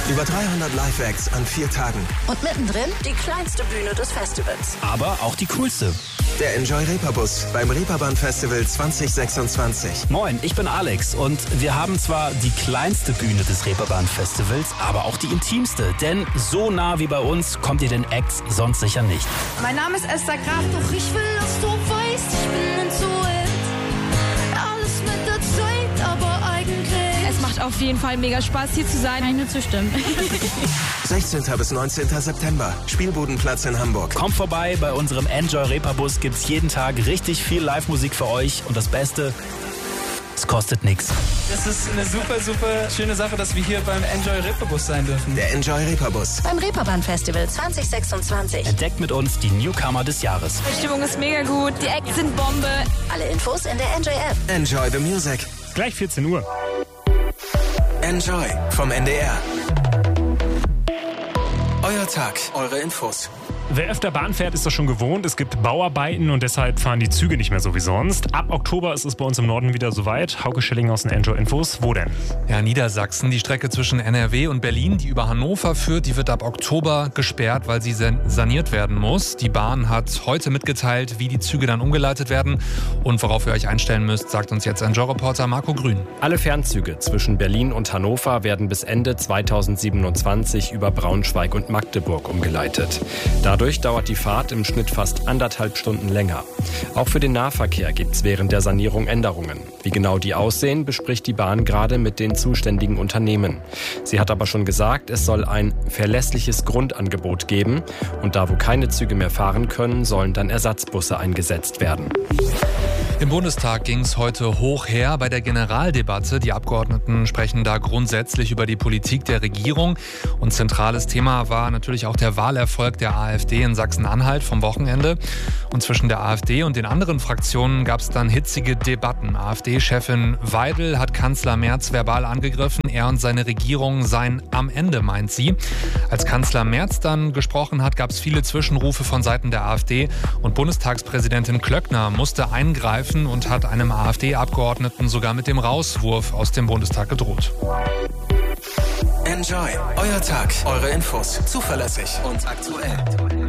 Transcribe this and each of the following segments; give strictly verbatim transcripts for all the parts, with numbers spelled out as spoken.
Über dreihundert Live-Acts an vier Tagen. Und mittendrin die kleinste Bühne des Festivals. Aber auch die coolste. Der Enjoy Reeperbus beim Reeperbahn Festival zwanzig sechsundzwanzig. Moin, ich bin Alex und wir haben zwar die kleinste Bühne des Reeperbahn Festivals, aber auch die intimste. Denn so nah wie bei uns kommt ihr den Acts sonst sicher nicht. Mein Name ist Esther Graf, doch ich will, dass du weißt, ich bin intuit. Alles mit der Zeit, aber eigentlich... Es macht auf jeden Fall mega Spaß, hier zu sein. Kann ich nur zustimmen. sechzehnten bis neunzehnten September. Spielbodenplatz in Hamburg. Kommt vorbei, bei unserem Enjoy Reeperbus gibt's jeden Tag richtig viel Live-Musik für euch. Und das Beste, es kostet nichts. Es ist eine super, super schöne Sache, dass wir hier beim Enjoy Reeperbus sein dürfen. Der Enjoy Reeperbus. Beim Reeperbahn Festival zwanzig sechsundzwanzig. Entdeckt mit uns die Newcomer des Jahres. Die Stimmung ist mega gut, die Acts sind Bombe. Alle Infos in der Enjoy-App. Enjoy the Music. Gleich vierzehn Uhr. Enjoy vom N D R. Euer Tag, eure Infos. Wer öfter Bahn fährt, ist das schon gewohnt. Es gibt Bauarbeiten und deshalb fahren die Züge nicht mehr so wie sonst. Ab Oktober ist es bei uns im Norden wieder soweit. Hauke Schilling aus den Enjoy Infos. Wo denn? Ja, Niedersachsen. Die Strecke zwischen N R W und Berlin, die über Hannover führt, die wird ab Oktober gesperrt, weil sie saniert werden muss. Die Bahn hat heute mitgeteilt, wie die Züge dann umgeleitet werden. Und worauf ihr euch einstellen müsst, sagt uns jetzt Enjoy-Reporter Marco Grün. Alle Fernzüge zwischen Berlin und Hannover werden bis Ende zweitausendsiebenundzwanzig über Braunschweig und Magdeburg umgeleitet. Dadurch dauert die Fahrt im Schnitt fast anderthalb Stunden länger. Auch für den Nahverkehr gibt es während der Sanierung Änderungen. Wie genau die aussehen, bespricht die Bahn gerade mit den zuständigen Unternehmen. Sie hat aber schon gesagt, es soll ein verlässliches Grundangebot geben. Und da, wo keine Züge mehr fahren können, sollen dann Ersatzbusse eingesetzt werden. Im Bundestag ging es heute hoch her bei der Generaldebatte. Die Abgeordneten sprechen da grundsätzlich über die Politik der Regierung. Und zentrales Thema war natürlich auch der Wahlerfolg der AfD in Sachsen-Anhalt vom Wochenende. Und zwischen der AfD und den anderen Fraktionen gab es dann hitzige Debatten. AfD-Chefin Weidel hat Kanzler Merz verbal angegriffen. Er und seine Regierung seien am Ende, meint sie. Als Kanzler Merz dann gesprochen hat, gab es viele Zwischenrufe von Seiten der AfD. Und Bundestagspräsidentin Klöckner musste eingreifen und hat einem AfD-Abgeordneten sogar mit dem Rauswurf aus dem Bundestag gedroht. Enjoy. Euer Tag, eure Infos. Zuverlässig und aktuell.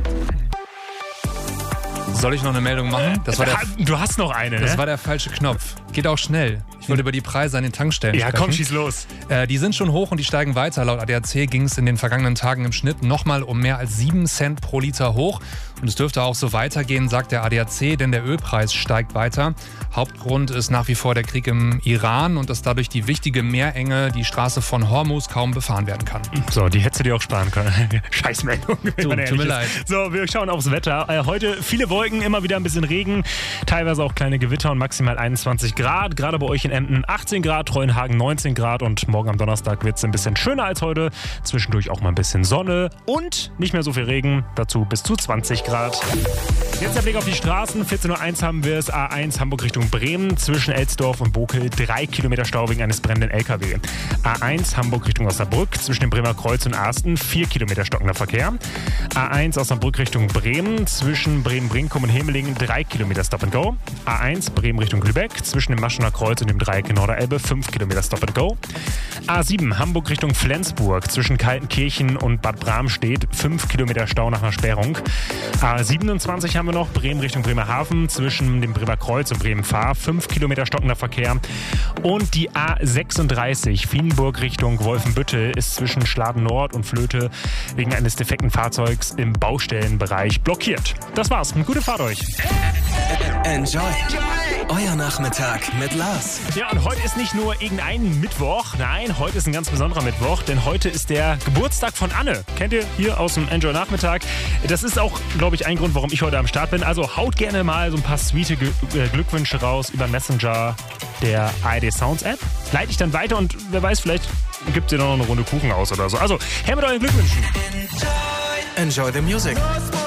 Soll ich noch eine Meldung machen? Das war der, du hast noch eine, ne? Das war der falsche Knopf. Geht auch schnell. Ich wollte über die Preise an den Tankstellen ja, sprechen. Komm, schieß los. Äh, die sind schon hoch und die steigen weiter. Laut A D A C ging es in den vergangenen Tagen im Schnitt nochmal um mehr als sieben Cent pro Liter hoch. Und es dürfte auch so weitergehen, sagt der A D A C, denn der Ölpreis steigt weiter. Hauptgrund ist nach wie vor der Krieg im Iran und dass dadurch die wichtige Meerenge, die Straße von Hormuz, kaum befahren werden kann. So, die hättest du dir auch sparen können. Scheißmeldung. Du, tut mir leid. So, wir schauen aufs Wetter. Äh, heute viele Wolken, immer wieder ein bisschen Regen, teilweise auch kleine Gewitter und maximal einundzwanzig Grad. Gerade bei euch in Emden achtzehn Grad, Treuenhagen neunzehn Grad und morgen am Donnerstag wird es ein bisschen schöner als heute. Zwischendurch auch mal ein bisschen Sonne und nicht mehr so viel Regen. Dazu bis zu zwanzig Grad. Jetzt der Blick auf die Straßen. vierzehn Uhr eins haben wir es. A eins Hamburg Richtung Bremen zwischen Elsdorf und Bokel. Drei Kilometer Stau wegen eines brennenden L K W. A eins Hamburg Richtung Osnabrück zwischen dem Bremer Kreuz und Arsten. Vier Kilometer stockender Verkehr. A eins Osnabrück Richtung Bremen zwischen Bremen-Brinkum und Hemelingen. Drei Kilometer Stop and Go. A eins Bremen Richtung Lübeck zwischen dem Maschener Kreuz und dem Dreieck in Norderelbe. Fünf Kilometer Stop and Go. A sieben Hamburg Richtung Flensburg zwischen Kaltenkirchen und Bad Bramstedt. Fünf Kilometer Stau nach einer Sperrung. A siebenundzwanzig haben wir noch Bremen Richtung Bremerhaven zwischen dem Bremer Kreuz und Bremen-Fahr. Fünf Kilometer stockender Verkehr. Und die A sechsunddreißig Fienburg Richtung Wolfenbüttel ist zwischen Schladen Nord und Flöte wegen eines defekten Fahrzeugs im Baustellenbereich blockiert. Das war's. Eine gute Fahrt euch. Enjoy. Euer Nachmittag mit Lars. Ja, und heute ist nicht nur irgendein Mittwoch. Nein, heute ist ein ganz besonderer Mittwoch, denn heute ist der Geburtstag von Anne. Kennt ihr hier aus dem Enjoy Nachmittag? Das ist auch, glaube ich, ein Grund, warum ich heute am Start bin. Also haut gerne mal so ein paar sweete Ge- Glückwünsche raus über Messenger der A R D Sounds App. Leite ich dann weiter und wer weiß, vielleicht gibt ihr noch eine Runde Kuchen aus oder so. Also her mit euren Glückwünschen. Enjoy the music.